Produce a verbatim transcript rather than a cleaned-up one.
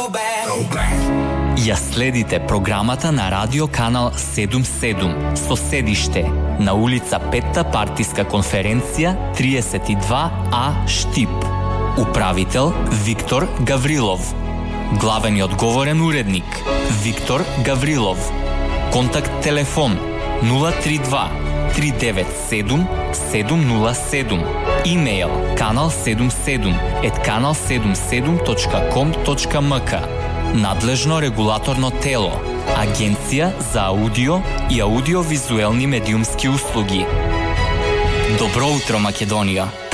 Ја следите програмата на радио канал седумдесет и седум со седиште на улица Петта партиска конференција триесет и два А Штип. Управител Виктор Гаврилов. Главен и одговорен уредник Виктор Гаврилов. Контакт телефон нула три два три девет седум седум нула седум. Имејл канал седумдесет и седум ет канал седумдесет и седум точка ком точка ем ка. Надлежно регулаторно тело Агенција за аудио и аудиовизуелни медиумски услуги. Добро утро, Македонија!